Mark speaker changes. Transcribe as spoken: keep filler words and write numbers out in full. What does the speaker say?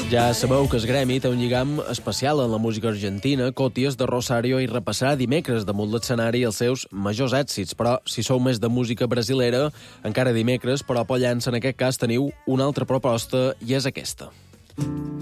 Speaker 1: Ja sabeu que el gremi té un lligam especial en la música argentina, Coties de Rosario, i repassarà dimecres damunt l'escenari els seus majors èxits. Però si sou més de música brasilera, encara dimecres, però a Pollença en aquest cas teniu una altra proposta, i és aquesta.